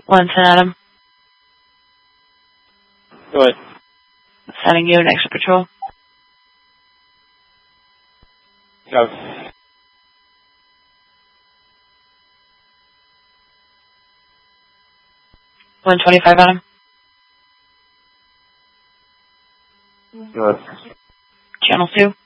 110 Adam. Go ahead. Sending you an extra patrol. Go. 125 Adam. Go ahead. Channel 2.